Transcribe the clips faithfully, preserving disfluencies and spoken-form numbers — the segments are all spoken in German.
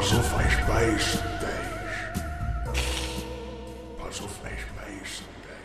Pass auf, ich beiß dich. Pass auf, ich beiß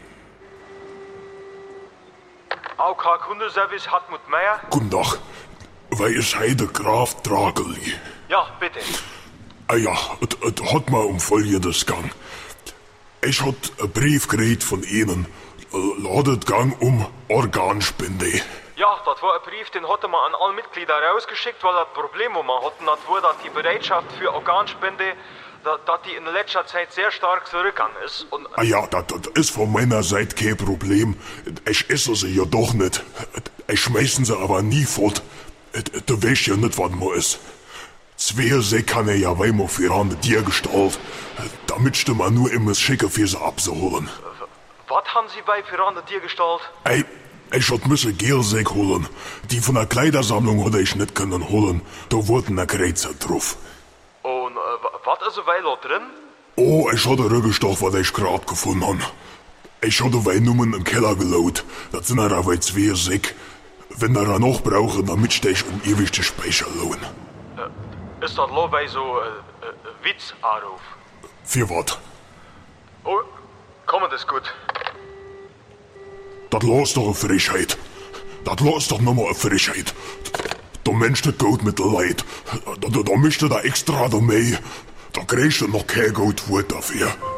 dich. A O K Kundenservice Hartmut Meier. Guten Tag. Wer ist heute Graf Drageli? Ja, bitte. Ah ja, es hat mal um Folgendes gegangen. Ich hat einen Brief gekriegt von Ihnen. Ladet gang um Organspende. Ja, das war ein Brief, den hatte man an alle Mitglieder rausgeschickt, weil das Problem, wo man hatten, das war, dass die Bereitschaft für Organspende, dass, dass die in letzter Zeit sehr stark zurückgegangen ist. Und Ah ja, das, das ist von meiner Seite kein Problem. Ich esse sie ja doch nicht. Ich schmeißen sie aber nie fort. Du weißt ja nicht, was man ist. Zwei Säcke kann er ja weimar für eine Tiergestalt. Damit du man nur immer schicken für sie abzuholen. Was haben Sie bei für eine Tiergestalt? Ey, ich hat müsse Gelsäck holen. Die von der Kleidersammlung hätte ich nicht können holen. Da wurden ein Kreuzer drauf. Und äh, was ist weil da drin? Oh, ich hatte Rückgestoch, was ich grad gefunden habe. Ich hatte weil nur im Keller gelaut. Das sind aber zwei Säcke. Wenn er noch brauchen, damit steh ich um ewig die Speicher lohn. Äh, ist das lo bei so äh, äh, Witz-Anruf? Für was? Oh, komm, das ist gut. Das los doch eine Frechheit. Das los doch nochmal eine Frechheit. Der Mensch, das geht mit der Leid. Da, da, da mischt er da extra da mehr. Da kriegst du noch kein Geld dafür.